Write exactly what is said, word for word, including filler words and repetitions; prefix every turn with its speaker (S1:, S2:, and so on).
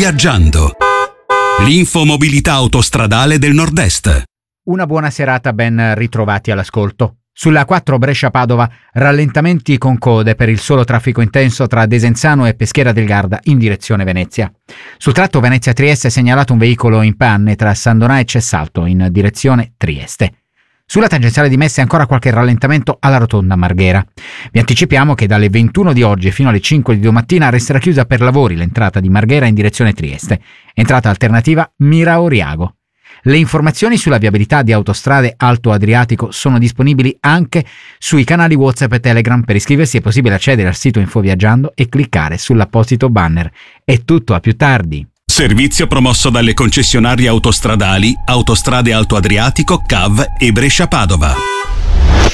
S1: Viaggiando. L'infomobilità autostradale del Nord-Est.
S2: Una buona serata, ben ritrovati all'ascolto. Sulla A quattro Brescia-Padova, rallentamenti con code per il solo traffico intenso tra Desenzano e Peschiera del Garda in direzione Venezia. Sul tratto Venezia-Trieste è segnalato un veicolo in panne tra San Donà e Cessalto in direzione Trieste. Sulla tangenziale di Messe ancora qualche rallentamento alla rotonda Marghera. Vi anticipiamo che dalle ventuno di oggi fino alle cinque di domattina resterà chiusa per lavori l'entrata di Marghera in direzione Trieste. Entrata alternativa Mira-Oriago. Le informazioni sulla viabilità di Autostrade Alto Adriatico sono disponibili anche sui canali WhatsApp e Telegram. Per iscriversi è possibile accedere al sito Infoviaggiando e cliccare sull'apposito banner. È tutto, a più tardi.
S1: Servizio promosso dalle concessionarie autostradali Autostrade Alto Adriatico, C A V e Brescia Padova.